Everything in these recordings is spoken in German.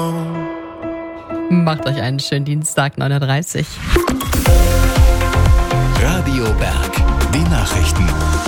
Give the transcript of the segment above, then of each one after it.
Macht euch einen schönen Dienstag, 9:30 Uhr. Radio Berg, die Nachrichten.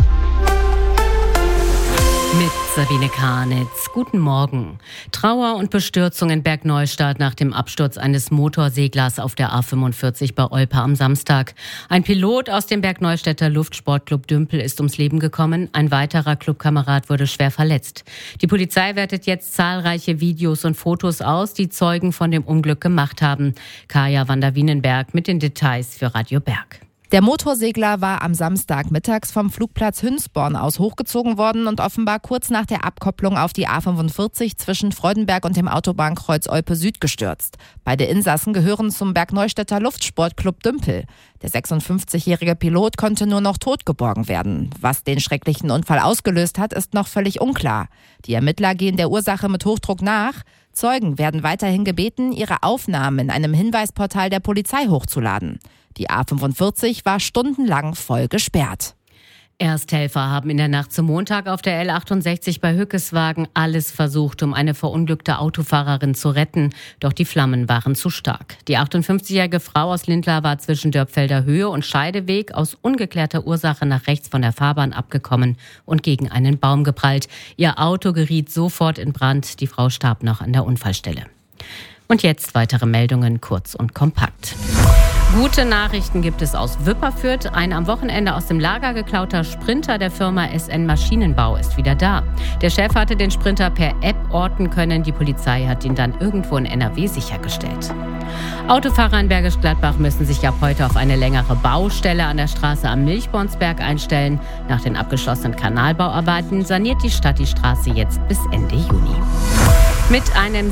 Mit Sabine Karnitz. Guten Morgen. Trauer und Bestürzung in Bergneustadt nach dem Absturz eines Motorseglers auf der A45 bei Olpe am Samstag. Ein Pilot aus dem Bergneustädter Luftsportclub Dümpel ist ums Leben gekommen. Ein weiterer Clubkamerad wurde schwer verletzt. Die Polizei wertet jetzt zahlreiche Videos und Fotos aus, die Zeugen von dem Unglück gemacht haben. Kaya Wander-Wienenberg mit den Details für Radio Berg. Der Motorsegler war am Samstag mittags vom Flugplatz Hünsborn aus hochgezogen worden und offenbar kurz nach der Abkopplung auf die A45 zwischen Freudenberg und dem Autobahnkreuz Olpe Süd gestürzt. Beide Insassen gehören zum Bergneustädter Luftsportclub Dümpel. Der 56-jährige Pilot konnte nur noch tot geborgen werden. Was den schrecklichen Unfall ausgelöst hat, ist noch völlig unklar. Die Ermittler gehen der Ursache mit Hochdruck nach. Zeugen werden weiterhin gebeten, ihre Aufnahmen in einem Hinweisportal der Polizei hochzuladen. Die A45 war stundenlang voll gesperrt. Ersthelfer haben in der Nacht zum Montag auf der L68 bei Hückeswagen alles versucht, um eine verunglückte Autofahrerin zu retten. Doch die Flammen waren zu stark. Die 58-jährige Frau aus Lindlar war zwischen Dörpfelder Höhe und Scheideweg aus ungeklärter Ursache nach rechts von der Fahrbahn abgekommen und gegen einen Baum geprallt. Ihr Auto geriet sofort in Brand. Die Frau starb noch an der Unfallstelle. Und jetzt weitere Meldungen, kurz und kompakt. Gute Nachrichten gibt es aus Wipperfürth. Ein am Wochenende aus dem Lager geklauter Sprinter der Firma SN Maschinenbau ist wieder da. Der Chef hatte den Sprinter per App orten können. Die Polizei hat ihn dann irgendwo in NRW sichergestellt. Autofahrer in Bergisch Gladbach müssen sich ab heute auf eine längere Baustelle an der Straße am Milchbornsberg einstellen. Nach den abgeschlossenen Kanalbauarbeiten saniert die Stadt die Straße jetzt bis Ende Juni. Mit einem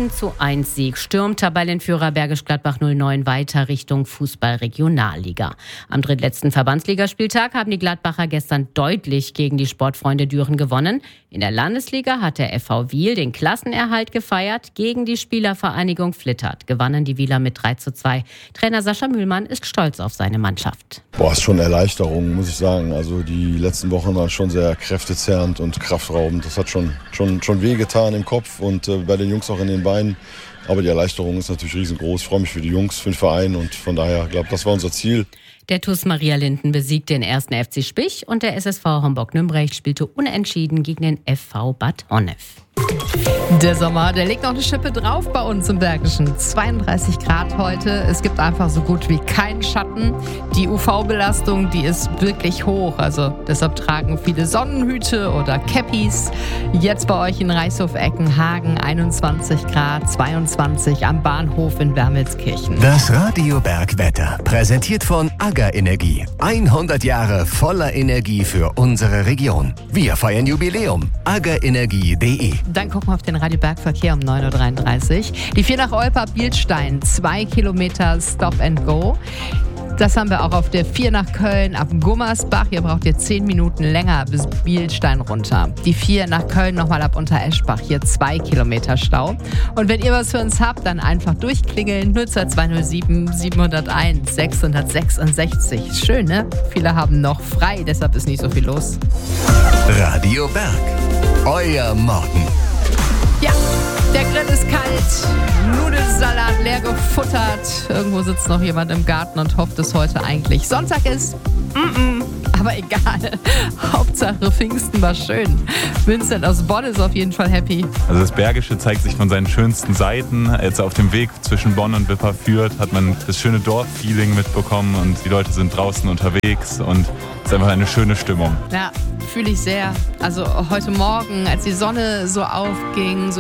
7:1 stürmt Tabellenführer Bergisch Gladbach 09 weiter Richtung Fußball-Regionalliga. Am drittletzten Verbandsligaspieltag haben die Gladbacher gestern deutlich gegen die Sportfreunde Düren gewonnen. In der Landesliga hat der FV Wiel den Klassenerhalt gefeiert. Gegen die Spielervereinigung Flittert gewannen die Wieler mit 3:2. Trainer Sascha Mühlmann ist stolz auf seine Mannschaft. Ist schon eine Erleichterung, muss ich sagen. Also die letzten Wochen waren schon sehr kräftezerrend und kraftraubend. Das hat schon wehgetan im Kopf und bei den Jungs auch in den Beinen. Aber die Erleichterung ist natürlich riesengroß. Ich freue mich für die Jungs, für den Verein und von daher, glaube ich, das war unser Ziel. Der TuS Maria Linden besiegte den 1. FC Spich und der SSV Homburg-Nümbrecht spielte unentschieden gegen den FV Bad Honnef. Der Sommer, der legt noch eine Schippe drauf bei uns im Bergischen. 32 Grad heute. Es gibt einfach so gut wie keinen Schatten. Die UV-Belastung, die ist wirklich hoch. Also deshalb tragen viele Sonnenhüte oder Cappies. Jetzt bei euch in Reichshof-Eckenhagen 21 Grad, 22 am Bahnhof in Wermelskirchen. Das Radio Berg Wetter, präsentiert von AGA Energie. 100 Jahre voller Energie für unsere Region. Wir feiern Jubiläum. agaenergie.de. Dann gucken wir auf den Radio Berg Verkehr um 9:33 Uhr. Die 4 nach Olpe ab Bielstein, 2 Kilometer Stop and Go. Das haben wir auch auf der 4 nach Köln ab Gummersbach. Hier braucht ihr 10 Minuten länger bis Bielstein runter. Die 4 nach Köln nochmal ab Untereschbach. Hier 2 Kilometer Stau. Und wenn ihr was für uns habt, dann einfach durchklingeln. 02207 701 666. Schön, ne? Viele haben noch frei, deshalb ist nicht so viel los. Radio Berg. Euer Morgen. Ja, der Grill ist kalt, Nudelsalat leer gefuttert. Irgendwo sitzt noch jemand im Garten und hofft, dass heute eigentlich Sonntag ist. Aber egal, Hauptsache Pfingsten war schön. Vincent aus Bonn ist auf jeden Fall happy. Also das Bergische zeigt sich von seinen schönsten Seiten. Jetzt auf dem Weg zwischen Bonn und Wipperfürth hat man das schöne Dorffeeling mitbekommen und die Leute sind draußen unterwegs und es ist einfach eine schöne Stimmung. Ja, fühle ich sehr. Also heute Morgen, als die Sonne so aufging, so